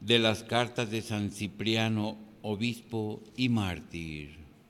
De las cartas de San Cipriano, obispo y mártir.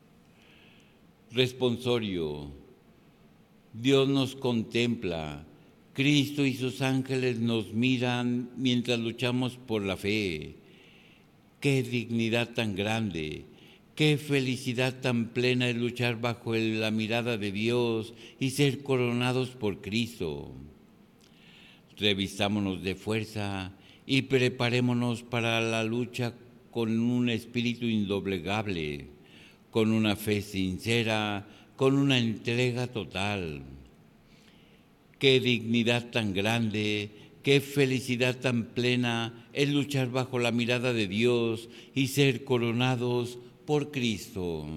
Responsorio. Dios nos contempla, Cristo y sus ángeles nos miran mientras luchamos por la fe. Qué dignidad tan grande, qué felicidad tan plena es luchar bajo la mirada de Dios y ser coronados por Cristo. Revistámonos de fuerza y preparémonos para la lucha con un espíritu indoblegable, con una fe sincera, con una entrega total. Qué dignidad tan grande, qué felicidad tan plena es luchar bajo la mirada de Dios y ser coronados por Cristo.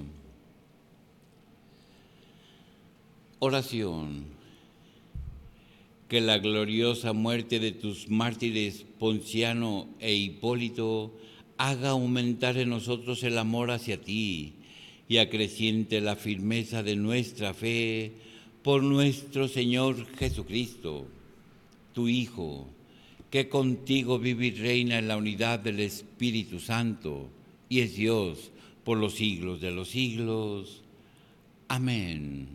Oración. Que la gloriosa muerte de tus mártires Ponciano e Hipólito haga aumentar en nosotros el amor hacia ti y acreciente la firmeza de nuestra fe por nuestro Señor Jesucristo, tu Hijo, que contigo vive y reina en la unidad del Espíritu Santo y es Dios por los siglos de los siglos. Amén.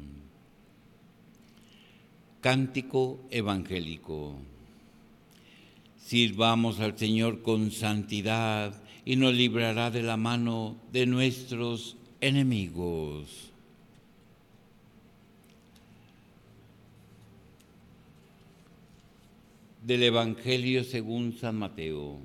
Cántico evangélico. Sirvamos al Señor con santidad y nos librará de la mano de nuestros enemigos. Del Evangelio según San Mateo.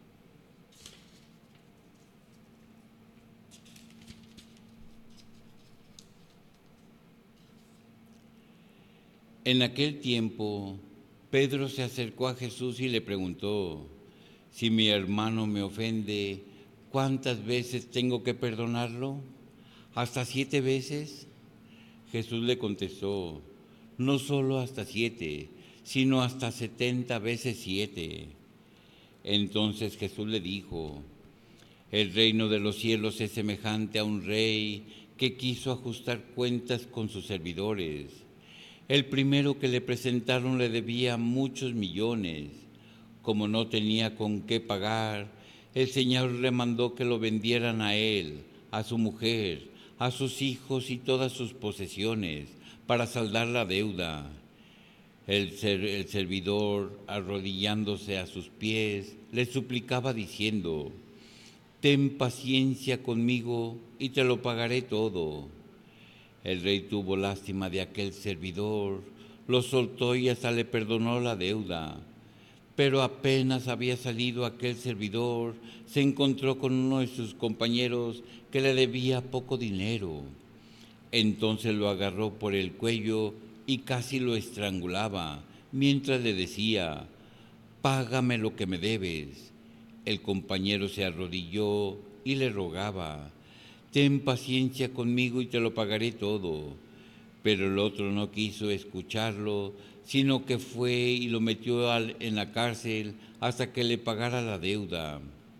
En aquel tiempo, Pedro se acercó a Jesús y le preguntó: si mi hermano me ofende, ¿cuántas veces tengo que perdonarlo? ¿Hasta 7 veces? Jesús le contestó: no solo hasta 7, sino hasta 70 veces 7. Entonces Jesús le dijo: el reino de los cielos es semejante a un rey que quiso ajustar cuentas con sus servidores. El primero que le presentaron le debía muchos millones. Como no tenía con qué pagar, el Señor le mandó que lo vendieran a él, a su mujer, a sus hijos y todas sus posesiones, para saldar la deuda. El servidor, arrodillándose a sus pies, le suplicaba diciendo: ten paciencia conmigo y te lo pagaré todo. El rey tuvo lástima de aquel servidor, lo soltó y hasta le perdonó la deuda. Pero apenas había salido aquel servidor, se encontró con uno de sus compañeros que le debía poco dinero. Entonces lo agarró por el cuello y casi lo estrangulaba, mientras le decía: págame lo que me debes. El compañero se arrodilló y le rogaba: ten paciencia conmigo y te lo pagaré todo. Pero el otro no quiso escucharlo, sino que fue y lo metió en la cárcel hasta que le pagara la deuda.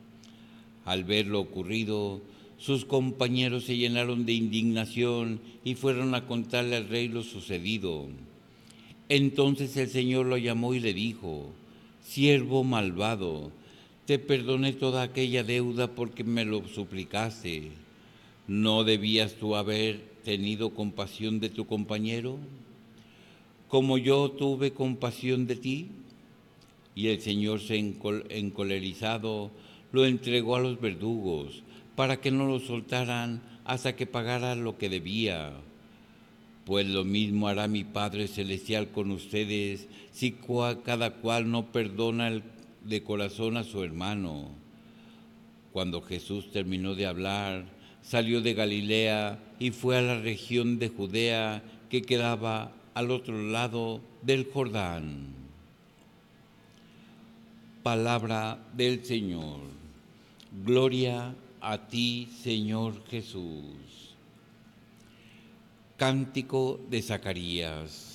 Al ver lo ocurrido, sus compañeros se llenaron de indignación y fueron a contarle al rey lo sucedido. Entonces el Señor lo llamó y le dijo: siervo malvado, te perdoné toda aquella deuda porque me lo suplicaste. ¿No debías tú haber tenido compasión de tu compañero, como yo tuve compasión de ti? Y el Señor, encolerizado, lo entregó a los verdugos, para que no lo soltaran hasta que pagara lo que debía. Pues lo mismo hará mi Padre Celestial con ustedes, si cada cual no perdona de corazón a su hermano. Cuando Jesús terminó de hablar, salió de Galilea y fue a la región de Judea, que quedaba al otro lado del Jordán. Palabra del Señor. Gloria a ti, Señor Jesús. Cántico de Zacarías.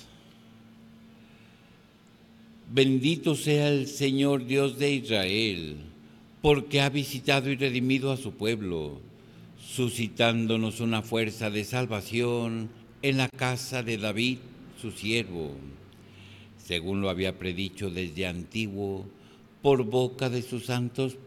Bendito sea el Señor Dios de Israel, porque ha visitado y redimido a su pueblo, suscitándonos una fuerza de salvación en la casa de David, su siervo, según lo había predicho desde antiguo, por boca de sus santos